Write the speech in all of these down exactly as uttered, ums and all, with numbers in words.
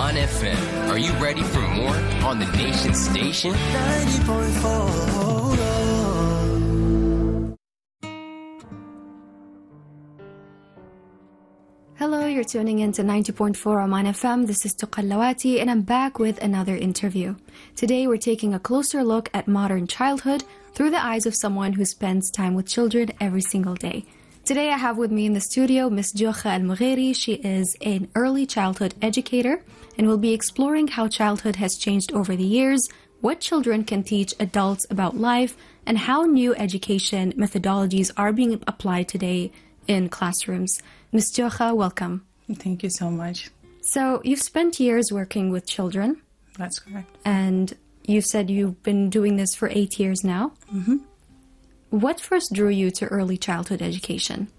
Oman F M. Are you ready for more on the nation station? ninety point four. Hello, you're tuning in to ninety point four Oman F M. This is Tuqallawati and I'm back with another interview. Today we're taking a closer look at modern childhood through the eyes of someone who spends time with children every single day. Today I have with me in the studio Miss Jokha Al-Mugheri. She is an early childhood educator and will be exploring how childhood has changed over the years, what children can teach adults about life, and how new education methodologies are being applied today in classrooms. Miss Jokha, welcome. Thank you so much. So you've spent years working with children. That's correct. And you said you've been doing this for eight years now. Mm-hmm. What first drew you to early childhood education?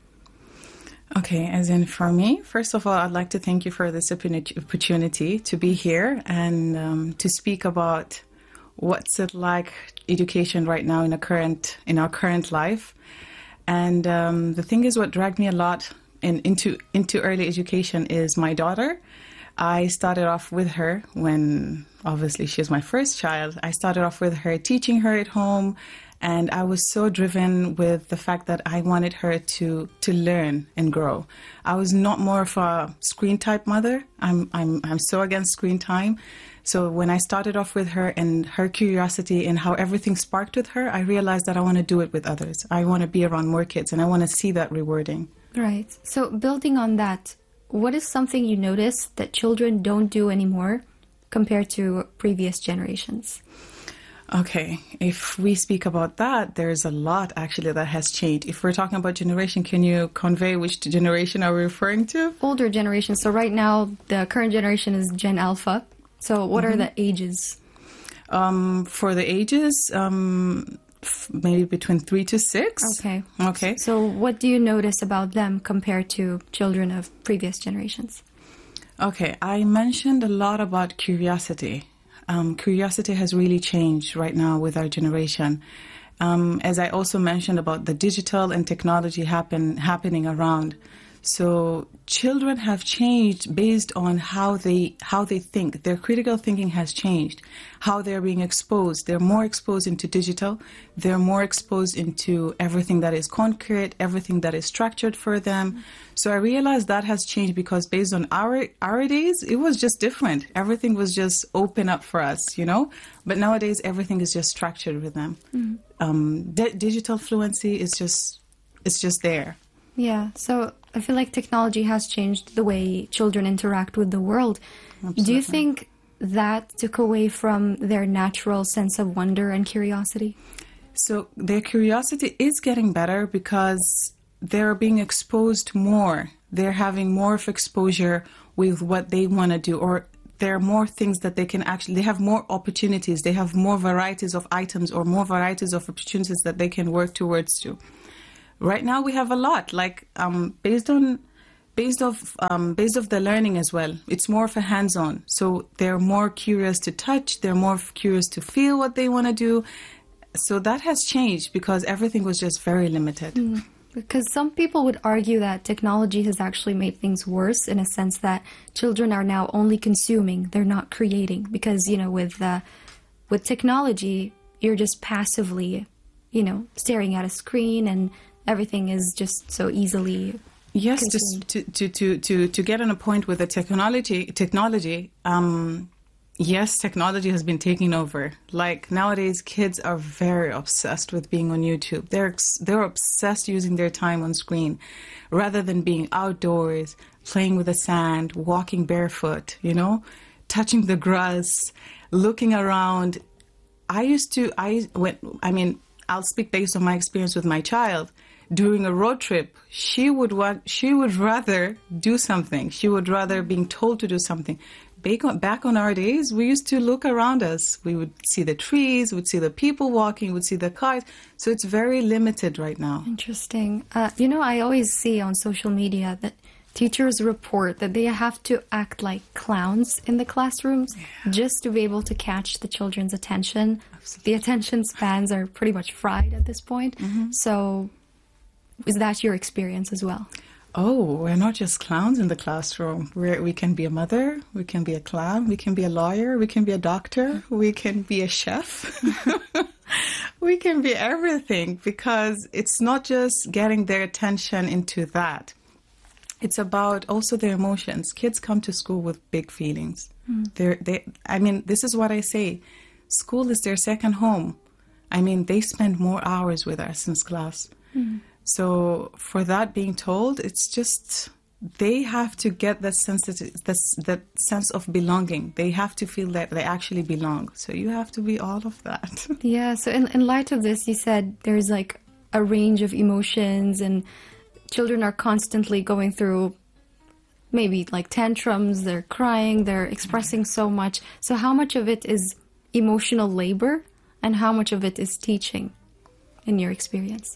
Okay, as in for me, first of all, I'd like to thank you for this opportunity to be here and um, to speak about what's it like education right now in a current in our current life. And um, the thing is, what dragged me a lot in, into into early education is my daughter. I started off with her when, obviously, she's my first child. I started off with her, teaching her at home. And I was so driven with the fact that I wanted her to, to learn and grow. I was not more of a screen type mother. I'm, I'm, I'm so against screen time. So when I started off with her and her curiosity and how everything sparked with her, I realized that I want to do it with others. I want to be around more kids and I want to see that rewarding. Right. So building on that, what is something you notice that children don't do anymore compared to previous generations? Okay, if we speak about that, there's a lot actually that has changed. If we're talking about generation, can you convey which generation are we referring to? Older generation. So right now, the current generation is Gen Alpha. So what mm-hmm. are the ages? Um, for the ages, um, f- maybe between three to six. Okay. Okay. So what do you notice about them compared to children of previous generations? Okay, I mentioned a lot about curiosity. Um, curiosity has really changed right now with our generation. Um, as I also mentioned about the digital and technology happen happening around. So children have changed based on how they how they think. Their critical thinking has changed. How they're being exposed. They're more exposed into digital. They're more exposed into everything that is concrete, everything that is structured for them. So I realized that has changed because based on our our days, it was just different. Everything was just open up for us, you know. But nowadays, everything is just structured with them. Mm-hmm. Um, di- digital fluency is just it's just there. Yeah. So I feel like technology has changed the way children interact with the world. Absolutely. Do you think that took away from their natural sense of wonder and curiosity? So their curiosity is getting better because they're being exposed more. They're having more of exposure with what they want to do, or there are more things that they can actually, they have more opportunities. They have more varieties of items or more varieties of opportunities that they can work towards to. Right now we have a lot, like um, based on based off um, based off the learning as well. It's more of a hands-on, so they're more curious to touch. They're more curious to feel what they want to do. So that has changed because everything was just very limited. Mm. Because some people would argue that technology has actually made things worse in a sense that children are now only consuming; they're not creating. Because you know, with uh, with technology, you're just passively, you know, staring at a screen and everything is just so easily yes consumed. to, to to to to get on a point with the technology technology um yes, technology has been taking over. Like nowadays kids are very obsessed with being on YouTube. They're they're obsessed using their time on screen rather than being outdoors, playing with the sand, walking barefoot, you know, touching the grass, looking around. I used to I went I mean I'll speak based on my experience with my child. During a road trip, she would want, she would rather do something. She would rather being told to do something. Back on, back on our days, we used to look around us. We would see the trees, would see the people walking, would see the cars. So it's very limited right now. Interesting. Uh, you know, I always see on social media that teachers report that they have to act like clowns in the classrooms yeah. just to be able to catch the children's attention. Absolutely. The attention spans are pretty much fried at this point. Mm-hmm. So is that your experience as well? Oh, we're not just clowns in the classroom. We're, we can be a mother, we can be a clown, we can be a lawyer, we can be a doctor, we can be a chef. We can be everything, because it's not just getting their attention into that. It's about also their emotions. Kids come to school with big feelings. Mm. They're, they, I mean, this is what I say. School is their second home. I mean, they spend more hours with us in class. Mm. So for that being told, it's just they have to get that sense, that, that sense of belonging. They have to feel that they actually belong. So you have to be all of that. Yeah. So in, in light of this, you said there's like a range of emotions, and children are constantly going through maybe like tantrums. They're crying. They're expressing so much. So how much of it is emotional labor, and how much of it is teaching, in your experience?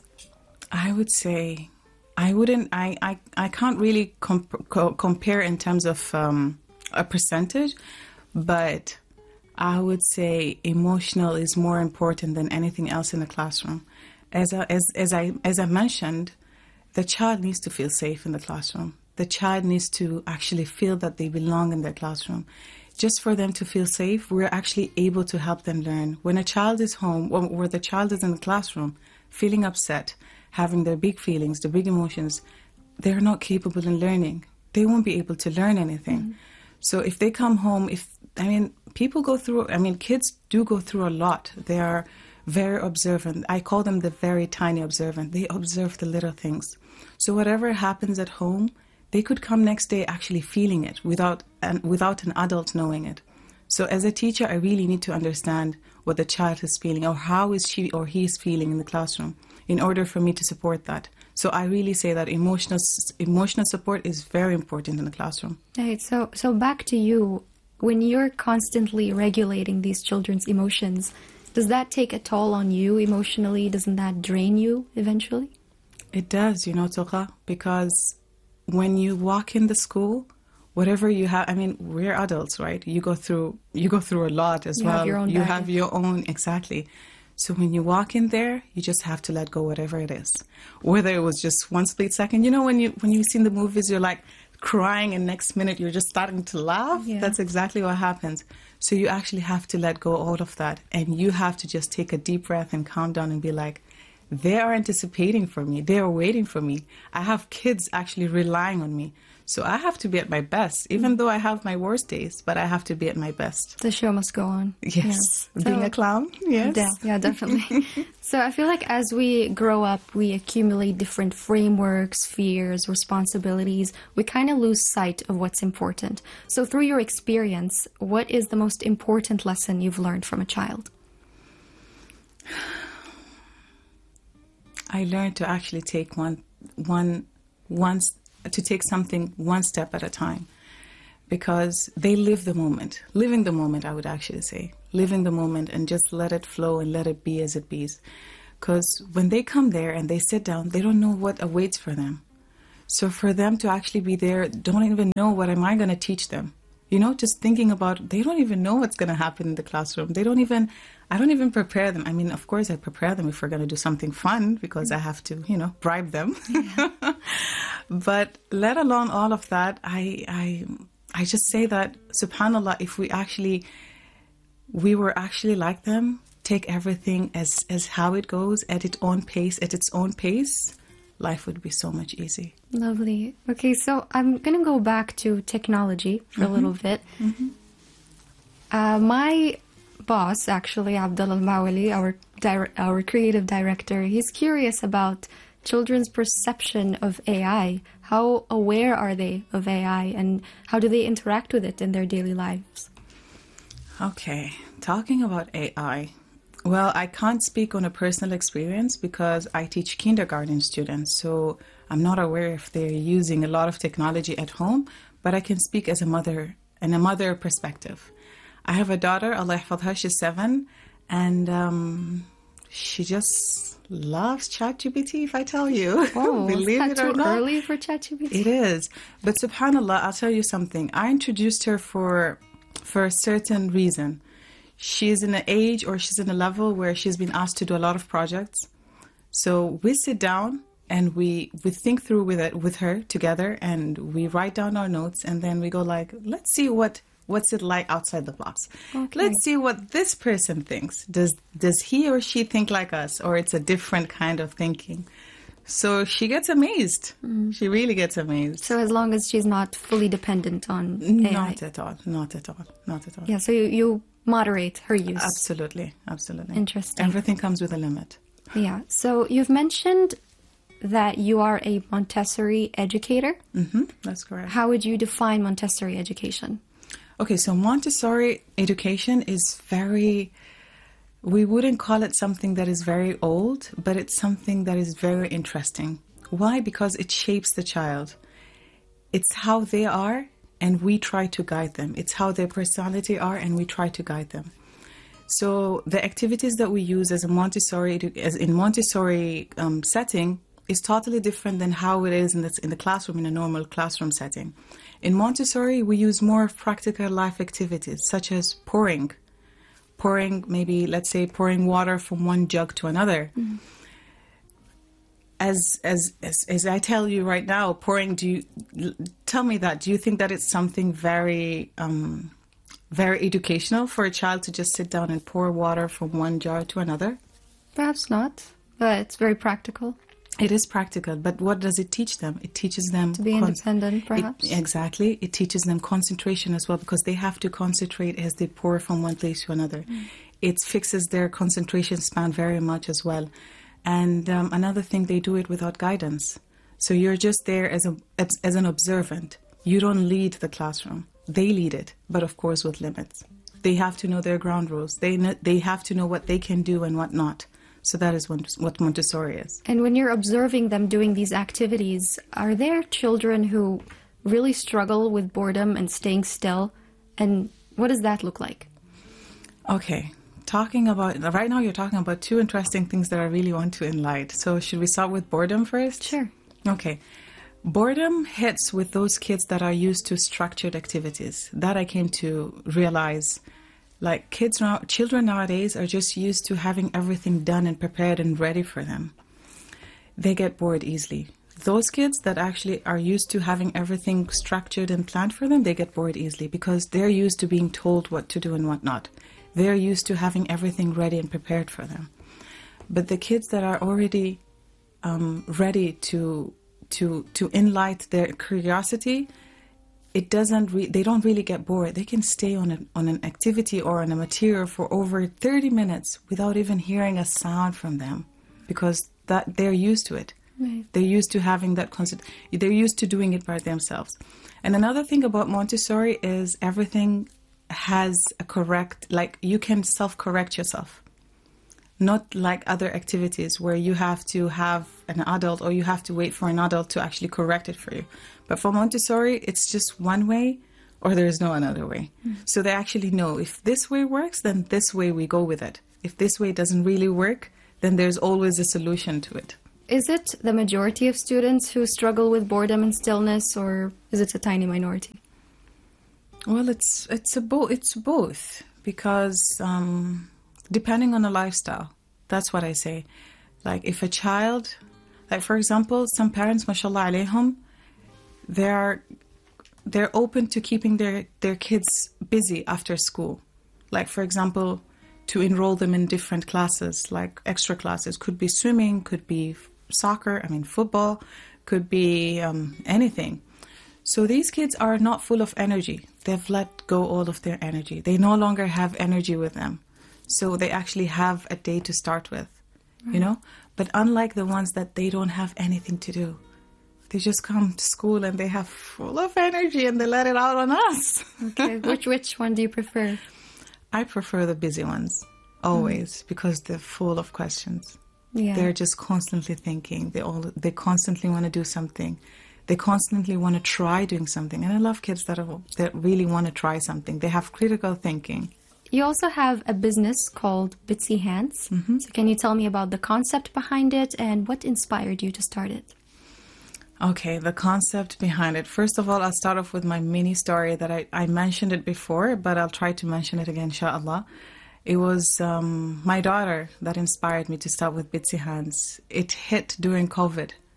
I would say, I wouldn't, I, I, I can't really comp- co- compare in terms of um, a percentage, but I would say emotional is more important than anything else in the classroom. As I, as, as I, as I mentioned, the child needs to feel safe in the classroom. The child needs to actually feel that they belong in their classroom. Just for them to feel safe, we're actually able to help them learn. When a child is home, or where the child is in the classroom, feeling upset, having their big feelings, the big emotions, they're not capable in learning. They won't be able to learn anything. Mm-hmm. So if they come home, if, I mean, people go through, I mean, kids do go through a lot. They are very observant. I call them the very tiny observant. They observe the little things. So whatever happens at home, they could come next day actually feeling it without an, without an adult knowing it. So as a teacher, I really need to understand what the child is feeling, or how is she or he is feeling in the classroom, in order for me to support that. So I really say that emotional emotional support is very important in the classroom. Right. So, so back to you. When you're constantly regulating these children's emotions, does that take a toll on you emotionally? Doesn't that drain you eventually? It does, you know, Tuqa, because when you walk in the school, whatever you have, I mean, we're adults, right? You go through, you go through a lot as you well. Have your own you baggage. have your own, exactly. So when you walk in there, you just have to let go, whatever it is. Whether it was just one split second, you know, when you when you've seen the movies, you're like crying, and next minute you're just starting to laugh. Yeah. That's exactly what happens. So you actually have to let go all of that, and you have to just take a deep breath and calm down and be like, they are anticipating for me. They are waiting for me. I have kids actually relying on me. So I have to be at my best, even though I have my worst days, but I have to be at my best. The show must go on. Yes. Yeah. Being so, a clown, yes. Yeah, yeah, definitely. So I feel like as we grow up, we accumulate different frameworks, fears, responsibilities. We kind of lose sight of what's important. So through your experience, what is the most important lesson you've learned from a child? I learned to actually take one, one, one, to take something one step at a time, because they live the moment, living the moment, I would actually say, living the moment, and just let it flow and let it be as it be. Because when they come there and they sit down, they don't know what awaits for them. So for them to actually be there, don't even know what am I going to teach them. You know, just thinking about, they don't even know what's going to happen in the classroom. They don't even, I don't even prepare them. I mean, of course, I prepare them if we're going to do something fun, because I have to, you know, bribe them. Yeah. But let alone all of that, I, I, I just say that, subhanAllah, if we actually, we were actually like them, take everything as, as how it goes, at its own pace, at its own pace, life would be so much easier. Lovely. Okay, so I'm going to go back to technology for mm-hmm. a little bit. Mm-hmm. Uh, my boss, actually, Abdullah Al-Mawali, our, di- our creative director, he's curious about children's perception of A I. How aware are they of A I, and how do they interact with it in their daily lives? Okay, talking about A I. Well, I can't speak on a personal experience because I teach kindergarten students, so I'm not aware if they're using a lot of technology at home, but I can speak as a mother, and a mother perspective. I have a daughter, Allah yahfadha, she's seven, and um, she just loves ChatGPT, if I tell you. Oh, Believe is it that or too not. early for ChatGPT? It is. But subhanAllah, I'll tell you something. I introduced her for for a certain reason. She's in an age, or she's in a level where she's been asked to do a lot of projects. So we sit down and we we think through with it with her together, and we write down our notes, and then we go like, let's see what what's it like outside the box. Okay. Let's see what this person thinks. Does does he or she think like us, or it's a different kind of thinking? So she gets amazed. Mm. She really gets amazed. So as long as she's not fully dependent on A I. Not at all. Not at all. Not at all. Yeah, so you, you moderate her use. Absolutely. Absolutely. Interesting. Everything comes with a limit. Yeah. So you've mentioned that you are a Montessori educator. Mm-hmm. That's correct. How would you define Montessori education? Okay, so Montessori education is very... We wouldn't call it something that is very old, but it's something that is very interesting. Why? Because it shapes the child. It's how they are, and we try to guide them. It's how their personality are, and we try to guide them. So the activities that we use as a Montessori, as in Montessori um, setting, is totally different than how it is in the, in the classroom, in a normal classroom setting. In Montessori, we use more practical life activities, such as pouring. Pouring, maybe, let's say, pouring water from one jug to another. Mm-hmm. As, as as as I tell you right now, pouring, do you, tell me that, do you think that it's something very, um, very educational for a child to just sit down and pour water from one jar to another? Perhaps not, but it's very practical. It is practical, but what does it teach them? It teaches them... To be con- independent, perhaps? It, exactly. It teaches them concentration as well, because they have to concentrate as they pour from one place to another. Mm. It fixes their concentration span very much as well. And um, another thing, they do it without guidance. So you're just there as a as, as an observant. You don't lead the classroom. They lead it, but of course with limits. They have to know their ground rules. They know, they have to know what they can do and what not. So that is what Montessori is. And when you're observing them doing these activities, are there children who really struggle with boredom and staying still? And what does that look like? Okay. Talking about, right now you're talking about two interesting things that I really want to enlighten. So should we start with boredom first? Sure. Okay. Boredom hits with those kids that are used to structured activities. That I came to realize. Like kids now, children nowadays are just used to having everything done and prepared and ready for them. They get bored easily. Those kids that actually are used to having everything structured and planned for them, they get bored easily because they're used to being told what to do and what not. They're used to having everything ready and prepared for them. But the kids that are already um, ready to to to enlight their curiosity, it doesn't. Re- they don't really get bored. They can stay on an on an activity or on a material for over thirty minutes without even hearing a sound from them, because that they're used to it. Right. They're used to having that concept. They're used to doing it by themselves. And another thing about Montessori is everything has a correct, like you can self-correct yourself. Not like other activities where you have to have an adult or you have to wait for an adult to actually correct it for you. But for Montessori, it's just one way or there is no another way. Mm. So they actually know if this way works, then this way we go with it. If this way doesn't really work, then there's always a solution to it. Is it the majority of students who struggle with boredom and stillness, or is it a tiny minority? Well, it's it's a bo- it's both, because um, depending on the lifestyle, that's what I say. Like if a child, like for example, some parents, mashallah alayhum, they're they're open to keeping their, their kids busy after school. Like for example, to enroll them in different classes, like extra classes. Could be swimming, could be soccer, I mean football, could be um, anything. So these kids are not full of energy. They've let go all of their energy. They no longer have energy with them. So they actually have a day to start with, right. You know? But unlike the ones that they don't have anything to do, they just come to school and they have full of energy and they let it out on us. Okay, which which one do you prefer? I prefer the busy ones, always, mm. because they're full of questions. Yeah. They're just constantly thinking. They all they constantly want to do something. They constantly want to try doing something. And I love kids that, are, that really want to try something. They have critical thinking. You also have a business called Bitsy Hands. Mm-hmm. So can you tell me about the concept behind it and what inspired you to start it? Okay, the concept behind it. First of all, I'll start off with my mini story that I, I mentioned it before, but I'll try to mention it again, inshallah. It was um, my daughter that inspired me to start with Bitsy Hands. It hit during COVID.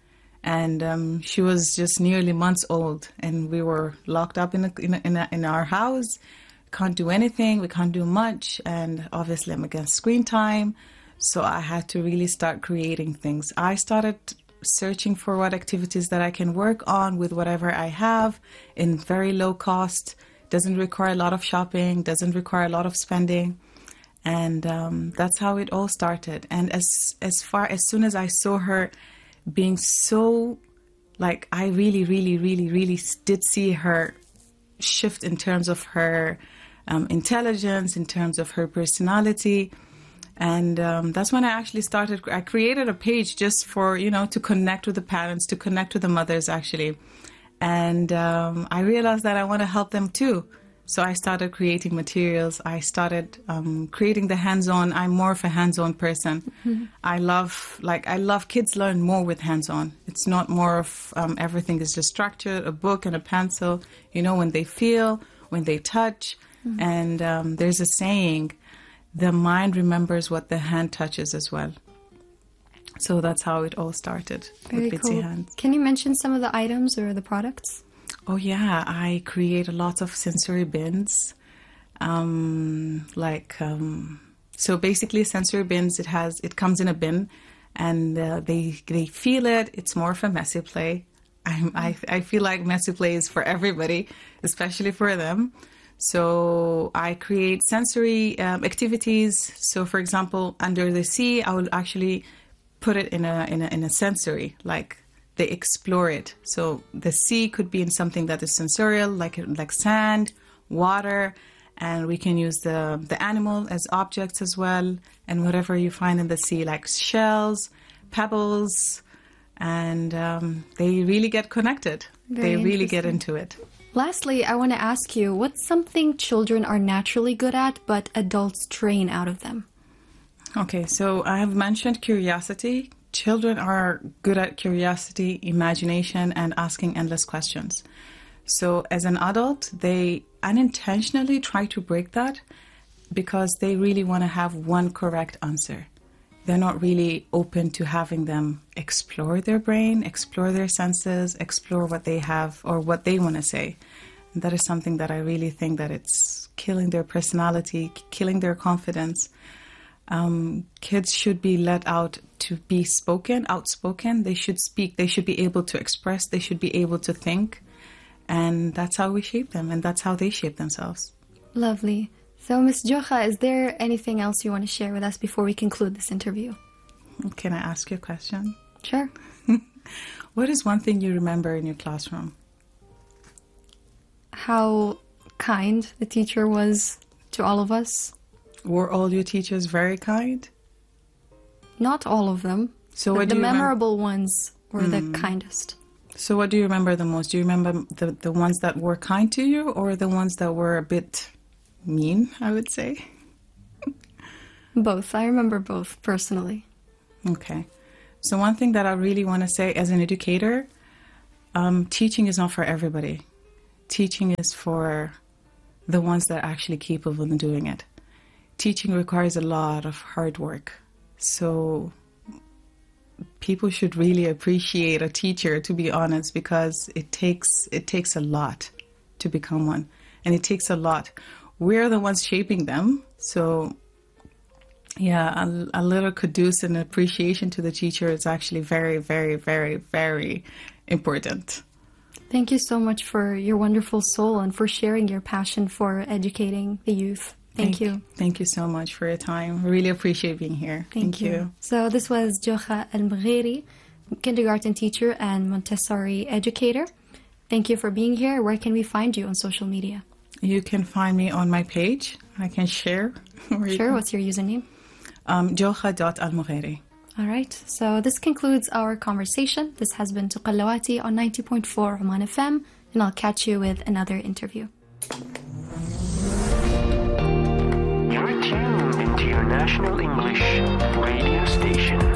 And um, she was just nearly months old, and we were locked up in a, in, a, in, a, in our house. Can't do anything. We can't do much. And obviously, I'm against screen time. So I had to really start creating things. I started searching for what activities that I can work on with whatever I have in very low cost. Doesn't require a lot of shopping. Doesn't require a lot of spending. And um, that's how it all started. And as as far as soon as I saw her being so, like, I really, really, really, really did see her shift in terms of her um, intelligence, in terms of her personality. And um, that's when I actually started, I created a page just for, you know, to connect with the parents, to connect with the mothers, actually. And um, I realized that I want to help them too. So I started creating materials. I started um, creating the hands-on. I'm more of a hands-on person. Mm-hmm. I love, like, I love kids learn more with hands-on. It's not more of um, everything is just structured, a book and a pencil. You know, when they feel, when they touch. Mm-hmm. And um, there's a saying, the mind remembers what the hand touches as well. So that's how it all started. Very with cool. Bitsy Hands. Can you mention some of the items or the products? Oh, yeah. I create a lot of sensory bins. Um, like, um, so basically sensory bins, it has, it comes in a bin and uh, they, they feel it. It's more of a messy play. I, I, I feel like messy play is for everybody, especially for them. So I create sensory um, activities. So for example, under the sea, I will actually put it in a, in a, in a sensory, like, they explore it. So the sea could be in something that is sensorial, like like sand, water, and we can use the, the animal as objects as well, and whatever you find in the sea, like shells, pebbles, and um, they really get connected. Very they really get into it. Lastly, I want to ask you, what's something children are naturally good at, but adults train out of them? Okay, so I have mentioned curiosity. Children are good at curiosity, imagination, and asking endless questions. So as an adult, they unintentionally try to break that because they really want to have one correct answer. They're not really open to having them explore their brain, explore their senses, explore what they have or what they want to say. And that is something that I really think that it's killing their personality, killing their confidence. Um, kids should be let out to be spoken, outspoken. They should speak. They should be able to express. They should be able to think. And that's how we shape them. And that's how they shape themselves. Lovely. So, Miz Jocha, is there anything else you want to share with us before we conclude this interview? Can I ask you a question? Sure. What is one thing you remember in your classroom? How kind the teacher was to all of us. Were all your teachers very kind? Not all of them. So the what do the you remem- memorable ones were mm. the kindest. So what do you remember the most? Do you remember the, the ones that were kind to you or the ones that were a bit mean, I would say? Both. I remember both, personally. Okay. So one thing that I really want to say as an educator, um, teaching is not for everybody. Teaching is for the ones that are actually capable of doing it. Teaching requires a lot of hard work. So people should really appreciate a teacher, to be honest, because it takes it takes a lot to become one. And it takes a lot. We're the ones shaping them. So yeah, a, a little kudos and appreciation to the teacher is actually very, very, very, very important. Thank you so much for your wonderful soul and for sharing your passion for educating the youth. Thank, thank you. Thank you so much for your time. Really appreciate being here. Thank, thank you. you. So this was Jocha Al-Mgheri, kindergarten teacher and Montessori educator. Thank you for being here. Where can we find you on social media? You can find me on my page. I can share. Sure. What's your username? Um, jocha dot al mgheri. All right. So this concludes our conversation. This has been Tuqallawati on ninety point four Oman F M, and I'll catch you with another interview. You're tuned into your national English radio station.